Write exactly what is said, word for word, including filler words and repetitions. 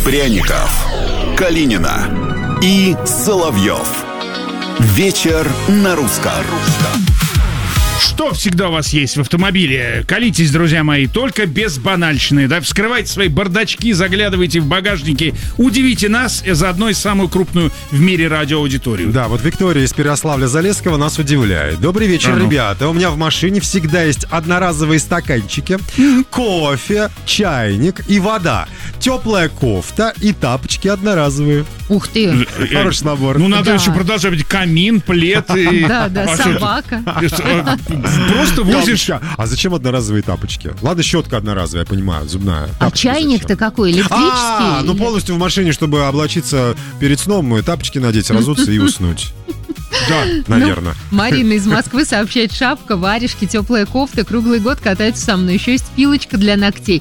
Пряников, Калинина и Соловьев. Вечер на русском. Что всегда у вас есть в автомобиле? Колитесь, друзья мои, только без банальщины, да? Вскрывайте свои бардачки, заглядывайте в багажники, удивите нас, и заодно и самую крупную в мире радиоаудиторию. Да, вот Виктория из Переяславля-Залесского нас удивляет. Добрый вечер, А ну. ребята. У меня в машине всегда есть одноразовые стаканчики, кофе, чайник и вода, теплая кофта и тапочки одноразовые. Ух ты. Хороший набор. Ну, надо Да. еще продолжать. Камин, плед и... Да, да, А что собака. это? Просто возишь... Тапочка. А зачем одноразовые тапочки? Ладно, щетка одноразовая, я понимаю, зубная. А Тапочки чайник-то зачем? какой? Электрический? А, ну или- полностью в машине, чтобы облачиться перед сном, и тапочки надеть, разуться и уснуть. Да. Наверное. Марина из Москвы сообщает: шапка, варежки, теплая кофта, круглый год катаются со мной. Еще есть пилочка для ногтей.